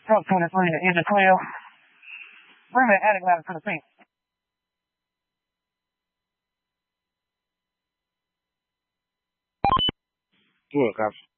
23 to engine 12. Bring that attic ladder to the sink. Good,ครับ